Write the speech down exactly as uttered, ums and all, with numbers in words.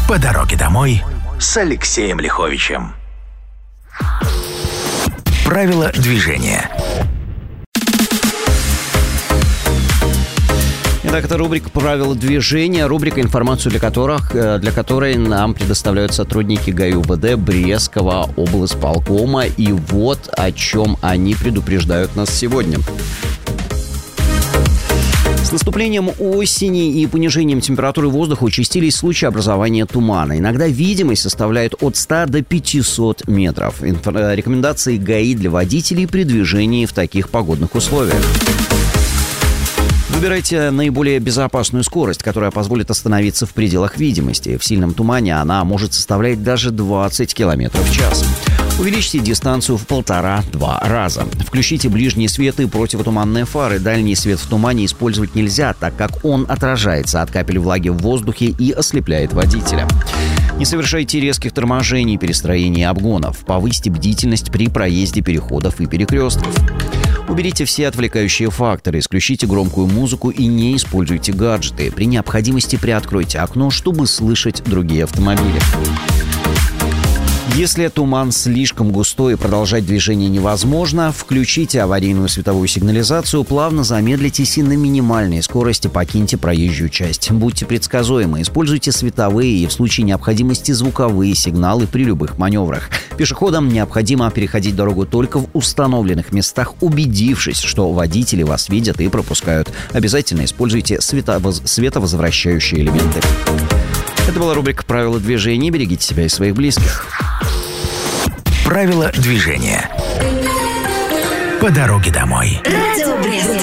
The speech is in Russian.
По дороге домой с Алексеем Лиховичем. Правила движения. Итак, это рубрика «Правила движения», рубрика, информацию для которых, для которой нам предоставляют сотрудники ГАИ УВД Брестского облсполкома. И вот о чем они предупреждают нас сегодня. С наступлением осени и понижением температуры воздуха участились случаи образования тумана. Иногда видимость составляет от ста до пятисот метров. Инфо- рекомендации ГАИ для водителей при движении в таких погодных условиях. Выбирайте наиболее безопасную скорость, которая позволит остановиться в пределах видимости. В сильном тумане она может составлять даже двадцать километров в час. Увеличьте дистанцию в полтора-два раза. Включите ближний свет и противотуманные фары. Дальний свет в тумане использовать нельзя, так как он отражается от капель влаги в воздухе и ослепляет водителя. Не совершайте резких торможений, перестроений и обгонов. Повысьте бдительность при проезде переходов и перекрестков. Уберите все отвлекающие факторы, исключите громкую музыку и не используйте гаджеты. При необходимости приоткройте окно, чтобы слышать другие автомобили. Если туман слишком густой и продолжать движение невозможно, включите аварийную световую сигнализацию, плавно замедлитесь и на минимальной скорости покиньте проезжую часть. Будьте предсказуемы, используйте световые и в случае необходимости звуковые сигналы при любых маневрах. Пешеходам необходимо переходить дорогу только в установленных местах, убедившись, что водители вас видят и пропускают. Обязательно используйте световоз- световозвращающие элементы. Это была рубрика «Правила движения». Берегите себя и своих близких. Правила движения. По дороге домой. Радио Брест.